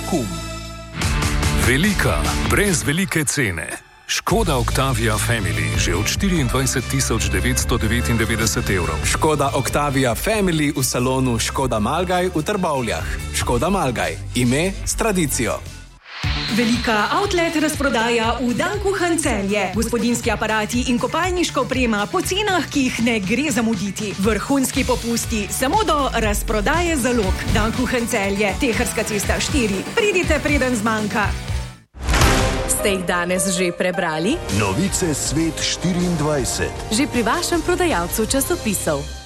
Kum. Velika, brez velike cene. Škoda Octavia Family že od 24.999 evrov. Škoda Octavia Family v salonu Škoda Malgaj v Trbovljah. Škoda Malgaj. Ime s tradicijo. Velika outlet razprodaja v Dankuhan Celje. Gospodinjski aparati in kopalniška oprema po cenah, ki jih ne gre zamuditi. Vrhunski popusti samo do razprodaje zalog. Dankuhan Celje, Teharska cesta 4. Pridite, preden zmanjka. Ste jih danes že prebrali? Novice Svet 24. Že pri vašem prodajalcu časopisov.